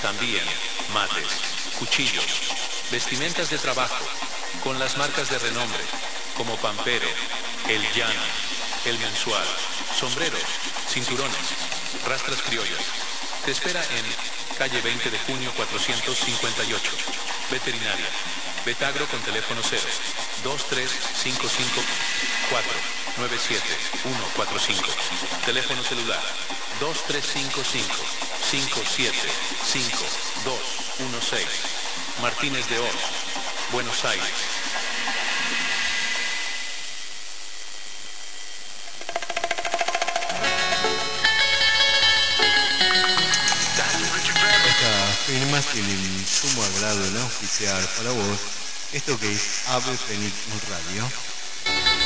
También mates, cuchillos, vestimentas de trabajo, con las marcas de renombre, como Pampero, El Llano, El Mensual, sombreros, cinturones, rastras criollas. Te espera en calle 20 de junio 458. Veterinaria. Betagro con teléfono 0 2355 497 145. Teléfono celular 2355 575 216. Martínez de Oz, Buenos Aires. Estas firmas tienen sumo agrado en auspiciar para vos esto que es Ave Fénix Radio.